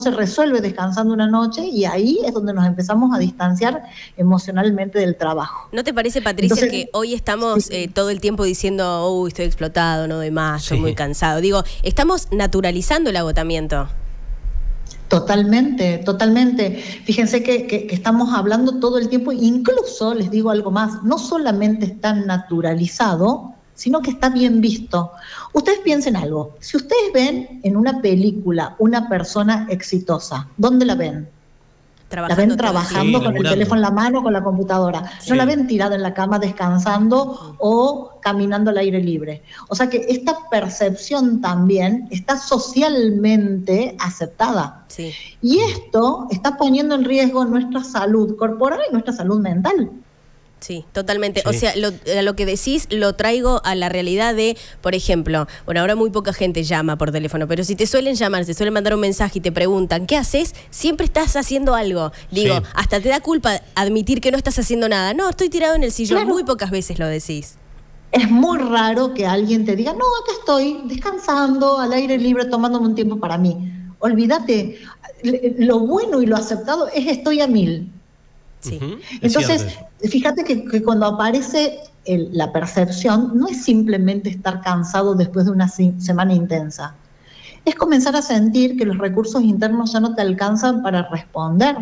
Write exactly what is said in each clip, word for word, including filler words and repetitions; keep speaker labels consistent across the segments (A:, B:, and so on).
A: se resuelve descansando una noche y ahí es donde nos empezamos a distanciar emocionalmente del trabajo.
B: ¿No te parece, Patricia, Entonces, que hoy estamos
A: sí.
B: eh, todo el tiempo diciendo, uy, estoy explotado, no doy más, estoy
C: Sí.
B: muy cansado? Digo, estamos naturalizando el agotamiento.
A: Totalmente, totalmente. Fíjense que, que, que estamos hablando todo el tiempo, incluso les digo algo más, no solamente está naturalizado, sino que está bien visto. Ustedes piensen algo, si ustedes ven en una película una persona exitosa, ¿dónde la ven?
B: Trabajando
A: la ven trabajando
C: sí,
A: con el teléfono en la mano, con la computadora.
C: Sí.
A: No la ven tirada en la cama descansando o caminando al aire libre. O sea que esta percepción también está socialmente aceptada.
B: Sí.
A: Y esto está poniendo en riesgo nuestra salud corporal y nuestra salud mental.
B: Sí, totalmente.
C: Sí.
B: O sea, lo, a lo que decís lo traigo a la realidad de, por ejemplo, bueno, ahora muy poca gente llama por teléfono, pero si te suelen llamar, te suelen mandar un mensaje y te preguntan, ¿qué haces? Siempre estás haciendo algo. Digo,
C: Sí.
B: hasta te da culpa admitir que no estás haciendo nada. No, estoy tirado en el sillón.
A: Claro.
B: Muy pocas veces lo decís.
A: Es muy raro que alguien te diga, no, acá estoy descansando, al aire libre, tomándome un tiempo para mí. Olvídate, lo bueno y lo aceptado es estoy a mil.
B: Sí.
C: Uh-huh.
A: Entonces, fíjate que, que cuando aparece el, la percepción, no es simplemente estar cansado después de una si, semana intensa. Es comenzar a sentir que los recursos internos ya no te alcanzan para responder.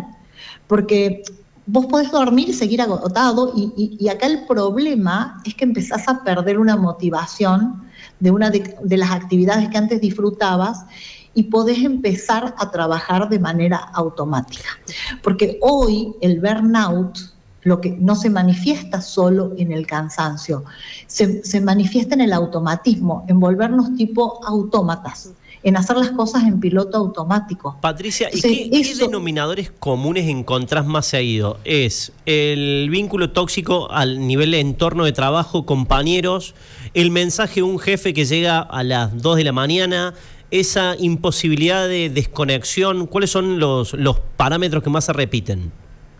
A: Porque vos podés dormir y seguir agotado, y, y, y acá el problema es que empezás a perder una motivación de una de, de las actividades que antes disfrutabas, y podés empezar a trabajar de manera automática. Porque hoy el burnout lo que no se manifiesta solo en el cansancio, se, se manifiesta en el automatismo, en volvernos tipo autómatas, en hacer las cosas en piloto automático.
C: Patricia, ¿y
A: sí,
C: qué,
A: eso...
C: qué denominadores comunes encontrás más seguido? ¿Es el vínculo tóxico al nivel de entorno de trabajo, compañeros, el mensaje de un jefe que llega a las dos de la mañana, esa imposibilidad de desconexión? ¿Cuáles son los, los parámetros que más se repiten?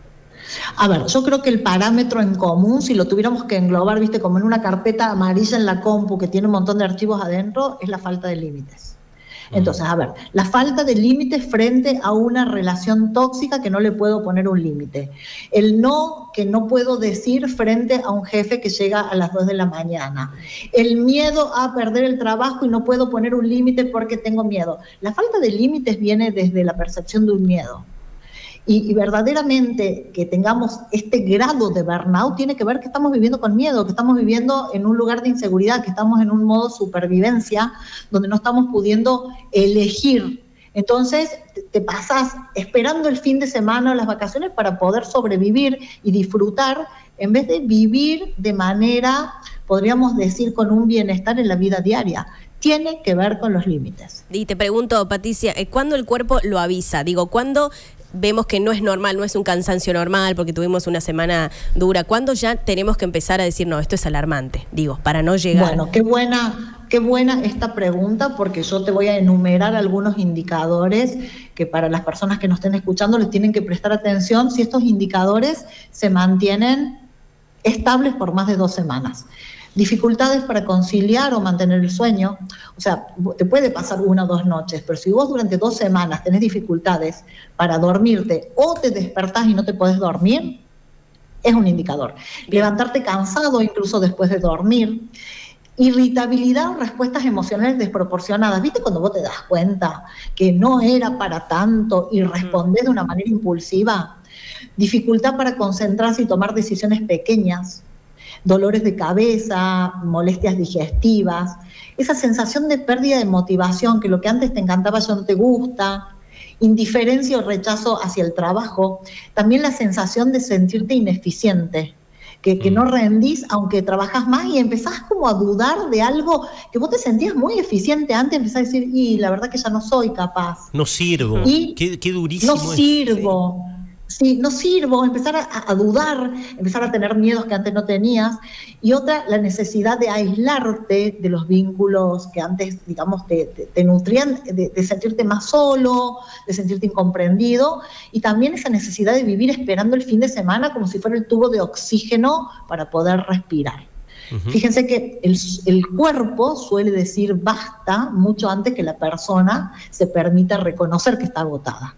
A: A ver, yo creo que el parámetro en común, si lo tuviéramos que englobar, viste, como en una carpeta amarilla en la compu que tiene un montón de archivos adentro, es la falta de límites. Entonces, a ver, la falta de límites frente a una relación tóxica que no le puedo poner un límite. El no que no puedo decir frente a un jefe que llega a las dos de la mañana. El miedo a perder el trabajo y no puedo poner un límite porque tengo miedo. La falta de límites viene desde la percepción de un miedo. Y, y verdaderamente que tengamos este grado de burnout tiene que ver que estamos viviendo con miedo, que estamos viviendo en un lugar de inseguridad, que estamos en un modo supervivencia donde no estamos pudiendo elegir. Entonces te, te pasas esperando el fin de semana o las vacaciones para poder sobrevivir y disfrutar, en vez de vivir de manera, podríamos decir, con un bienestar en la vida diaria. Tiene que ver con los límites.
B: Y te pregunto, Patricia, ¿cuándo el cuerpo lo avisa? Digo, ¿cuándo vemos que no es normal, no es un cansancio normal porque tuvimos una semana dura? ¿Cuándo ya tenemos que empezar a decir, no, esto es alarmante? Digo, para no llegar...
A: Bueno, qué buena, qué buena esta pregunta, porque yo te voy a enumerar algunos indicadores que para las personas que nos estén escuchando les tienen que prestar atención si estos indicadores se mantienen estables por más de dos semanas. Dificultades para conciliar o mantener el sueño, o sea, te puede pasar una o dos noches, pero si vos durante dos semanas tenés dificultades para dormirte o te despertás y no te podés dormir, es un indicador. Bien. Levantarte cansado incluso después de dormir, irritabilidad o respuestas emocionales desproporcionadas. ¿Viste cuando vos te das cuenta que no era para tanto y respondés de una manera impulsiva? Dificultad para concentrarse y tomar decisiones pequeñas. Dolores de cabeza, molestias digestivas, esa sensación de pérdida de motivación, que lo que antes te encantaba ya no te gusta, indiferencia o rechazo hacia el trabajo, también la sensación de sentirte ineficiente, que, que no rendís aunque trabajas más y empezás como a dudar de algo que vos te sentías muy eficiente antes, empezás a decir, y la verdad que ya no soy capaz.
C: No sirvo,
A: y
C: qué, qué durísimo.
A: No sirvo. Sí. Sí, no sirvo, empezar a, a dudar, empezar a tener miedos que antes no tenías. Y otra, la necesidad de aislarte de los vínculos que antes, digamos, te, te, te nutrían, de, de sentirte más solo, de sentirte incomprendido. Y también esa necesidad de vivir esperando el fin de semana como si fuera el tubo de oxígeno para poder respirar. Uh-huh. Fíjense que el, el cuerpo suele decir basta mucho antes que la persona se permita reconocer que está agotada.